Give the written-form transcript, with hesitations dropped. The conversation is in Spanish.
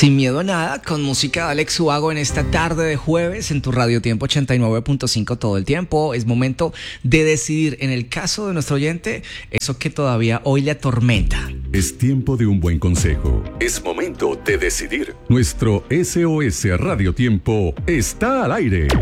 Sin miedo a nada, con música de Alex Ubago en esta tarde de jueves en tu Radio Tiempo 89.5 todo el tiempo. Es momento de decidir, en el caso de nuestro oyente, eso que todavía hoy le atormenta. Es tiempo de un buen consejo. Es momento de decidir. Nuestro SOS Radio Tiempo está al aire.